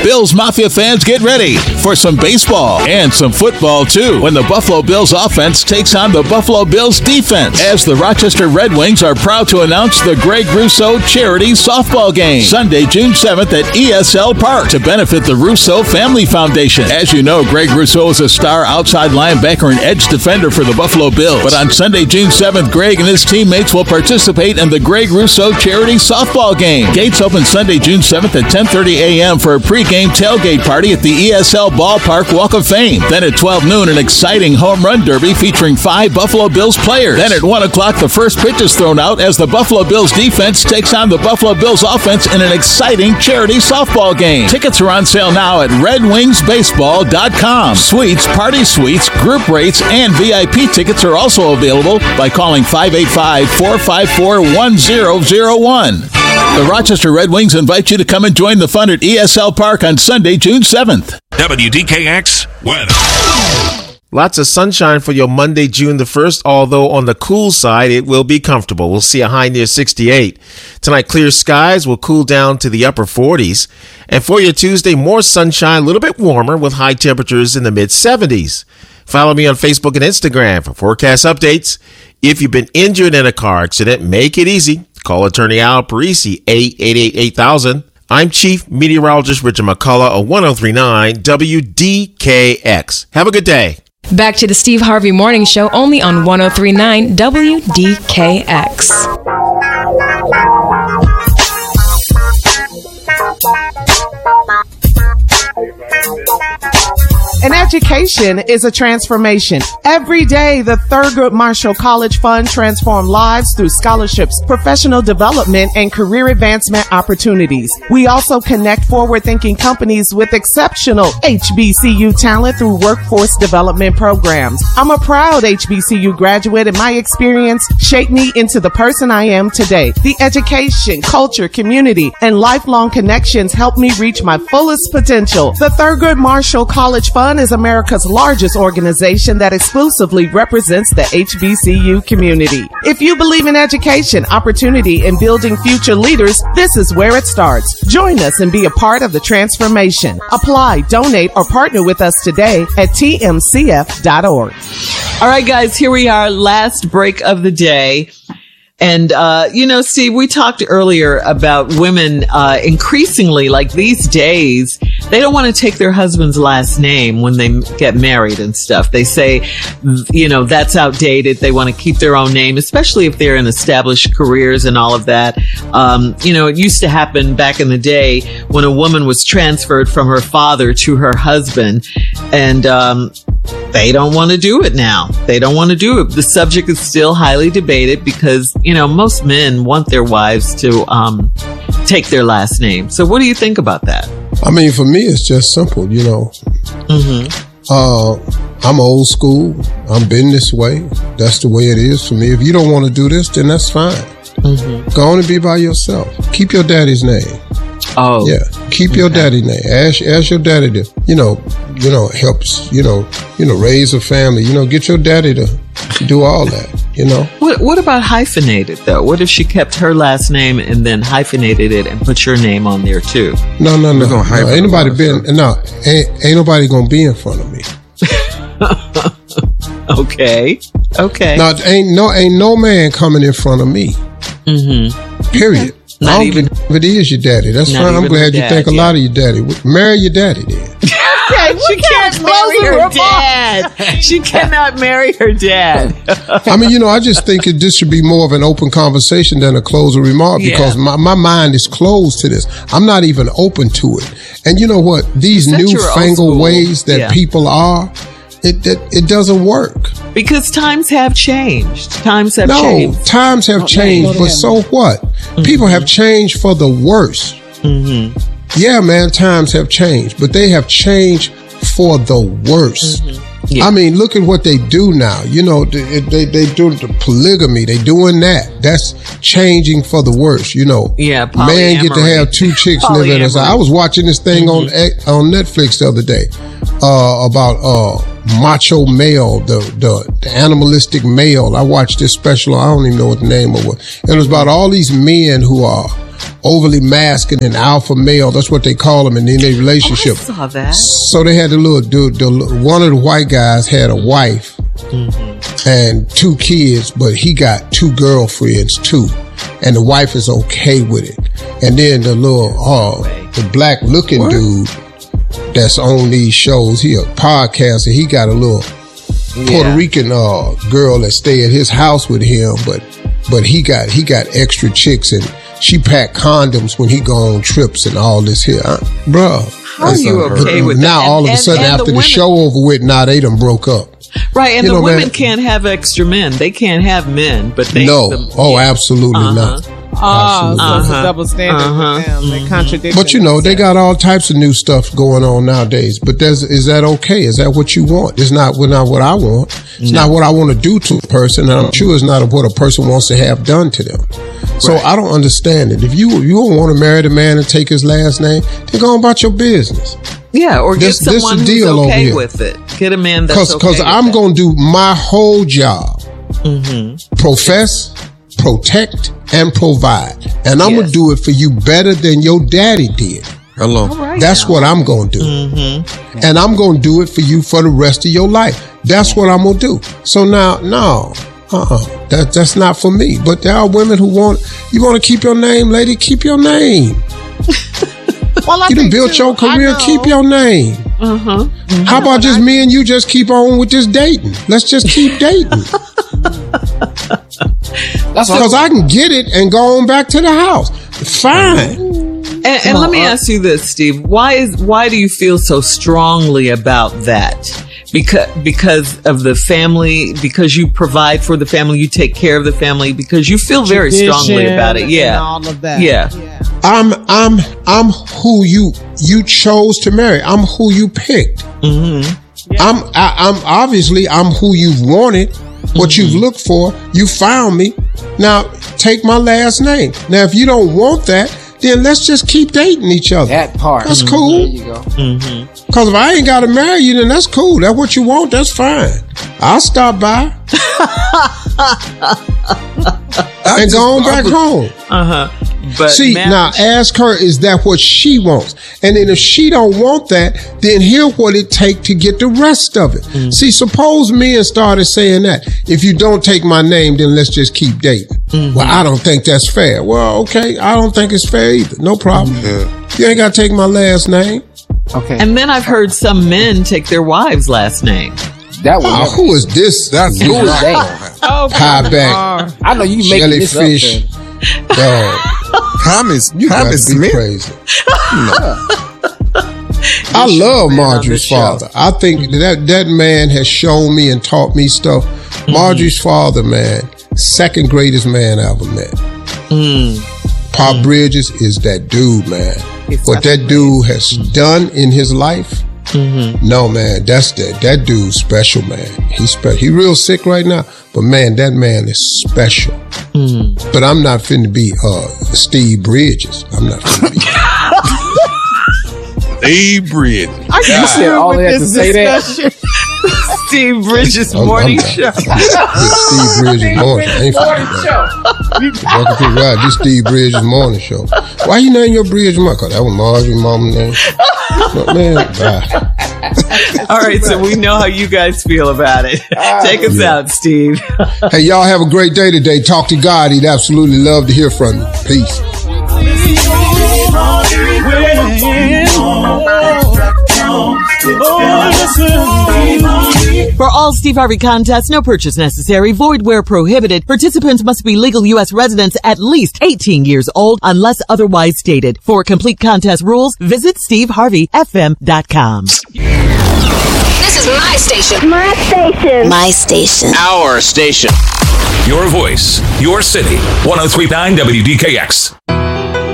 Bills Mafia fans, get ready for some baseball and some football, too, when the Buffalo Bills offense takes on the Buffalo Bills defense, as the Rochester Red Wings are proud to announce the Greg Rousseau Charity Softball Game, Sunday, June 7th at ESL Park, to benefit the Rousseau Family Foundation. As you know, Greg Rousseau is a star outside linebacker and edge defender for the Buffalo Bills. But on Sunday, June 7th, Greg and his teammates will participate in the Greg Rousseau Charity Softball Game. Gates open Sunday, June 7th at 10:30 a.m. for a pregame tailgate party at the ESL Ballpark Walk of Fame. Then at 12 noon, an exciting home run derby featuring 5 Buffalo Bills players. Then at 1 o'clock, the first pitch is thrown out as the Buffalo Bills defense takes on the Buffalo Bills offense in an exciting charity softball game. Tickets are on sale now at redwingsbaseball.com. Suites, party suites, group rates, and VIP tickets are also available by calling 585-454-1001. The Rochester Red Wings invite you to come and join the fun at ESL Park on Sunday, June 7th. WDKX weather. Lots of sunshine for your Monday, June the 1st, although on the cool side, it will be comfortable. We'll see a high near 68. Tonight, clear skies will cool down to the upper 40s. And for your Tuesday, more sunshine, a little bit warmer with high temperatures in the mid-70s. Follow me on Facebook and Instagram for forecast updates. If you've been injured in a car accident, make it easy. Call attorney Al Parisi, 888-8000. I'm Chief Meteorologist Richard McCullough of 1039 WDKX. Have a good day. Back to the Steve Harvey Morning Show, only on 1039 WDKX. An education is a transformation. Every day, the Thurgood Marshall College Fund transforms lives through scholarships, professional development, and career advancement opportunities. We also connect forward-thinking companies with exceptional HBCU talent through workforce development programs. I'm a proud HBCU graduate, and my experience shaped me into the person I am today. The education, culture, community, and lifelong connections helped me reach my fullest potential. The Thurgood Marshall College Fund is America's largest organization that exclusively represents the HBCU community. If you believe in education, opportunity, and building future leaders, this is where it starts. Join us and be a part of the transformation. Apply, donate, or partner with us today at tmcf.org. All right, guys, here we are, last break of the day. And, Steve, we talked earlier about women, increasingly, like these days, they don't want to take their husband's last name when they get married and stuff. They say, that's outdated. They want to keep their own name, especially if they're in established careers and all of that. It used to happen back in the day when a woman was transferred from her father to her husband, and, they don't want to do it now. They don't want to do it. The subject is still highly debated because, most men want their wives to take their last name. So what do you think about that? I mean, for me, it's just simple, I'm old school. I've been this way. That's the way it is for me. If you don't want to do this, then that's fine. Go on and be by yourself. Keep your daddy's name. Oh. Yeah. Keep your daddy name. Ask your daddy to, helps, raise a family. Get your daddy to do all that, What about hyphenated, though? What if she kept her last name and then hyphenated it and put your name on there, too? No. Ain't nobody nobody going to be in front of me. Okay. No, ain't no man coming in front of me. Period. Not even if it is your daddy. That's fine. I'm glad you think a lot of your daddy. Marry your daddy then. She can't marry her dad. She cannot marry her dad. I mean, I just think this should be more of an open conversation than a closing remark because my mind is closed to this. I'm not even open to it. And you know what? These newfangled ways that people are, it doesn't work. Because times have changed. Times have changed. No, times have changed, but so what? People have changed for the worse. Yeah, man, times have changed, but they have changed for the worse. I mean, look at what they do now. They do the polygamy. They doing that. That's changing for the worse. Yeah, polyamory. Man get to have 2 chicks living inside. I was watching this thing on Netflix the other day about macho male, the animalistic male. I watched this special. I don't even know what the name of it. It was about all these men who are overly masculine and alpha male. That's what they call them in their relationship. I saw that. So they had the little dude. One of the white guys had a wife and 2 kids, but he got 2 girlfriends too, and the wife is okay with it. And then the black looking dude that's on these shows, he a podcaster. He got a little Puerto Rican girl that stay at his house with him, but he got extra chicks, and she packed condoms when he go on trips and all this here. Bruh. How are you okay with now, that? All of a sudden, after the show over with, now they done broke up. Right, and the women can't have extra men. They can't have men, but they... No. Absolutely not. So it's a double standard with them. They contradict. But they got all types of new stuff going on nowadays. But is that okay? Is that what you want? It's not what I want. It's not what I want to do to a person. And I'm sure it's not what a person wants to have done to them. So I don't understand it. If you don't want to marry the man and take his last name, then go on about your business. Yeah, or get someone who's okay with it. Get a man that's okay with it. Because I'm going to do my whole job. Profess, protect, and provide. And I'm going to do it for you better than your daddy did. Hello. That's what I'm going to do. And I'm going to do it for you for the rest of your life. That's what I'm going to do. So now, that's not for me. But there are women who you want to keep your name, lady, keep your name. You done built your career, keep your name. How about just me and you just keep on with this dating? Let's just keep dating. Because I can get it and go on back to the house. Fine. And let me ask you this, Steve. Why do you feel so strongly about that? Because of the family, because you provide for the family, you take care of the family, because you feel very strongly about it. Yeah. And all of that. Yeah. I'm who you chose to marry. I'm who you picked. I'm obviously I'm who you've wanted, what you've looked for. You found me. Now take my last name. Now if you don't want that, then let's just keep dating each other. That part. That's cool. There you go. Because if I ain't got to marry you, then that's cool. That's what you want. That's fine. I'll stop by. And go on back home. But see, now ask her, is that what she wants? And then if she don't want that, then hear what it take to get the rest of it. See, suppose men started saying that. If you don't take my name, then let's just keep dating. Well, I don't think that's fair. Well, okay, I don't think it's fair either. No problem. You ain't got to take my last name. Okay. And then I've heard some men take their wives' last name. That was who is this? That's who is that? High back. I know you making this up. Jellyfish. Dog. Thomas Smith. Crazy. I love Marjorie's father. I think that man has shown me and taught me stuff. Marjorie's father, man, second greatest man I ever met. Pop Bridges is that dude, man. What that dude has done in his life. No, man, that dude's special, man. He's special. He real sick right now, but man, that man is special. But I'm not finna be Steve Bridges. I'm not finna be Steve Bridges. Are you sure with this discussion? Steve Bridges morning show. Steve Bridges morning show. Welcome to ride this Steve Bridges morning show. Why you name your Bridges? Because that was Marjorie's mama's name. Man, bye. All right, so we know how you guys feel about it. Take us out, Steve. Hey, y'all have a great day today. Talk to God. He'd absolutely love to hear from you. Peace. For all Steve Harvey contests, no purchase necessary, void where prohibited. Participants must be legal U.S. residents at least 18 years old unless otherwise stated. For complete contest rules, visit SteveHarveyFM.com. This is my station. My station. My station. Our station. Your voice, your city. 103.9 WDKX.